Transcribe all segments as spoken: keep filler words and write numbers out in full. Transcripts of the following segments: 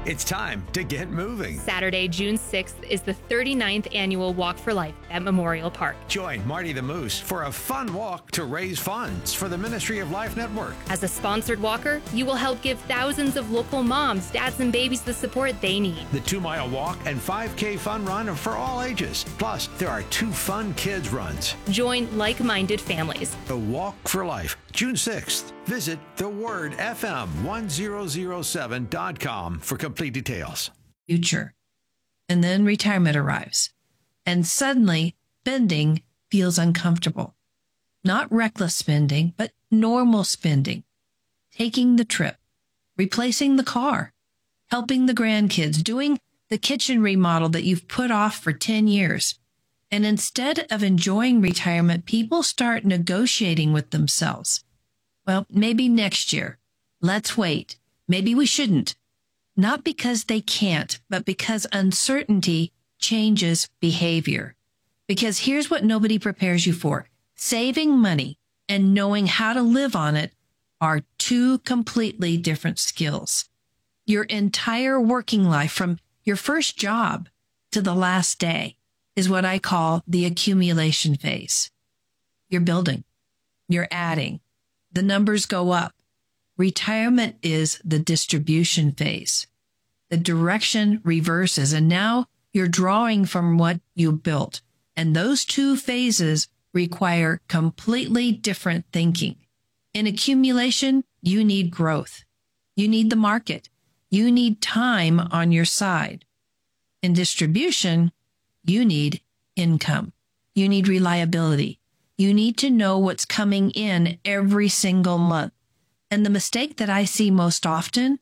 It's time to get moving. Saturday, June sixth is the thirty-ninth annual Walk for Life at Memorial Park. Join Marty the Moose for a fun walk to raise funds for the Ministry of Life Network. As a sponsored walker, you will help give thousands of local moms, dads, and babies the support they need. The two-mile walk and five K fun run are for all ages. Plus, there are two fun kids runs. Join like-minded families. The Walk for Life, June sixth. Visit the word f m one thousand seven dot com for complete details. Future. And then retirement arrives. And suddenly, spending feels uncomfortable. Not reckless spending, but normal spending. Taking the trip, replacing the car, helping the grandkids, doing the kitchen remodel that you've put off for ten years. And instead of enjoying retirement, people start negotiating with themselves. Well, maybe next year. Let's wait. Maybe we shouldn't. Not because they can't, but because uncertainty changes behavior. Because here's what nobody prepares you for. Saving money and knowing how to live on it are two completely different skills. Your entire working life, from your first job to the last day, is what I call the accumulation phase. You're building. You're adding. The numbers go up. Retirement is the distribution phase. The direction reverses, and now you're drawing from what you built. And those two phases require completely different thinking. In accumulation, you need growth. You need the market. You need time on your side. In distribution, you need income. You need reliability. You need to know what's coming in every single month. And the mistake that I see most often,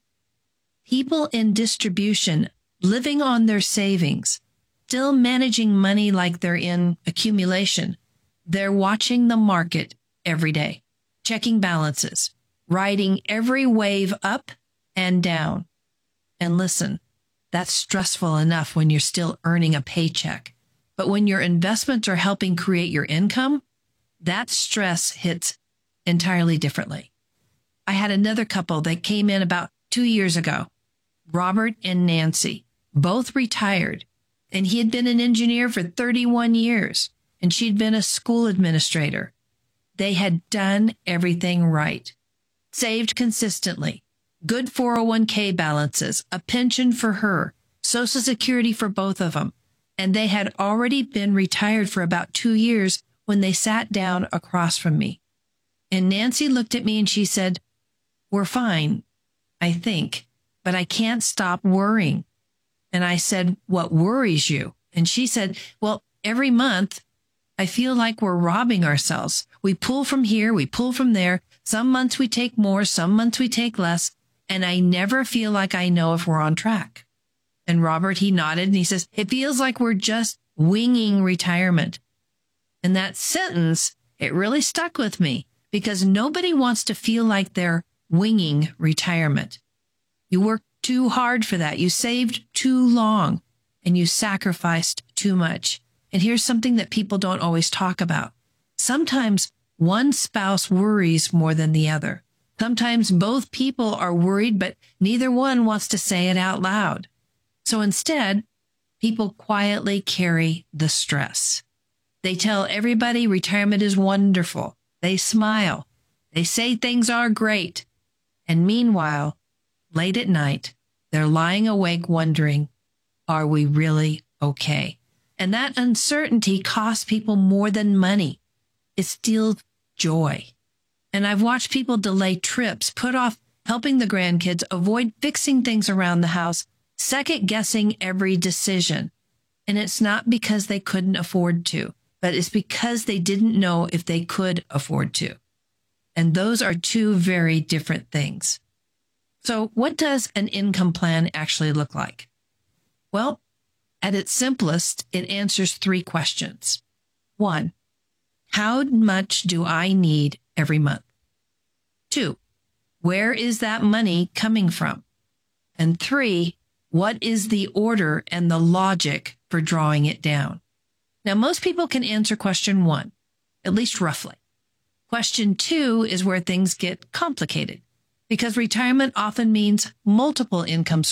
people in distribution living on their savings, still managing money like they're in accumulation. They're watching the market every day, checking balances, riding every wave up and down. And listen, that's stressful enough when you're still earning a paycheck. But when your investments are helping create your income, that stress hits entirely differently. I had another couple that came in about two years ago, Robert and Nancy, both retired. And he had been an engineer for thirty-one years, and she'd been a school administrator. They had done everything right, saved consistently, good four oh one k balances, a pension for her, Social Security for both of them. And they had already been retired for about two years when they sat down across from me. And Nancy looked at me and she said, "We're fine, I think, but I can't stop worrying." And I said, "What worries you?" And she said, "Well, every month I feel like we're robbing ourselves. We pull from here, we pull from there. Some months we take more, some months we take less. And I never feel like I know if we're on track." And Robert, he nodded and he says, "It feels like we're just winging retirement." And that sentence, it really stuck with me because nobody wants to feel like they're winging retirement. You worked too hard for that. You saved too long and you sacrificed too much. And here's something that people don't always talk about. Sometimes one spouse worries more than the other. Sometimes both people are worried, but neither one wants to say it out loud. So instead, people quietly carry the stress. They tell everybody retirement is wonderful. They smile. They say things are great. And meanwhile, late at night, they're lying awake wondering, are we really okay? And that uncertainty costs people more than money. It steals joy. And I've watched people delay trips, put off helping the grandkids, avoid fixing things around the house, second guessing every decision. And it's not because they couldn't afford to, but it's because they didn't know if they could afford to. And those are two very different things. So what does an income plan actually look like? Well, at its simplest, it answers three questions. One, how much do I need every month? Two, where is that money coming from? And three, what is the order and the logic for drawing it down? Now, most people can answer question one, at least roughly. Question two is where things get complicated because retirement often means multiple income